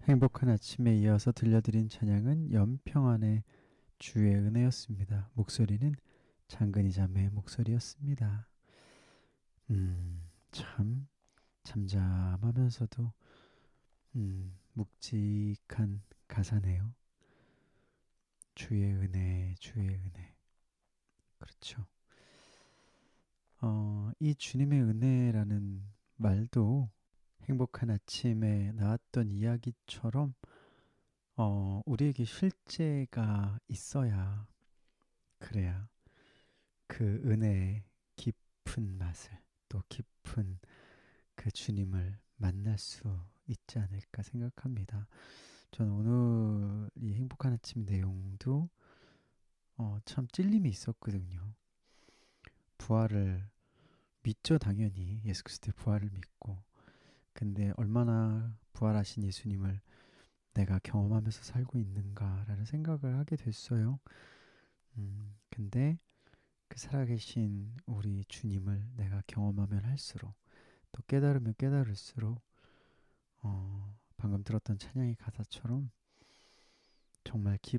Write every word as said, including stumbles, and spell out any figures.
행복한 아침에 이어서 들려드린 찬양은 연평안의 주의 은혜였습니다. 목소리는 장근희 자매의 목소리였습니다. 음, 참 잠잠하면서도 음, 묵직한 가사네요. 주의 은혜, 주의 은혜. 그렇죠. 어, 이 주님의 은혜라는 말도 행복한 아침에 나왔던 이야기처럼 어, 우리에게 실제가 있어야 그래야 그 은혜의 깊은 맛을 또 깊은 그 주님을 만날 수 있지 않을까 생각합니다. 저는 오늘 이 행복한 아침 내용도 어, 참 찔림이 있었거든요. 부활을 믿죠, 당연히. 예수 그리스도의 부활을 믿고. 근데 얼마나 부활하신 예수님을 내가 경험하면서 살고 있는가라는 생각을 하게 됐어요. 음, 근데 그 살아계신 우리 주님을 내가 경험하면 할수록 또 깨달으면 깨달을수록 어, 방금 들었던 찬양의 가사처럼 정말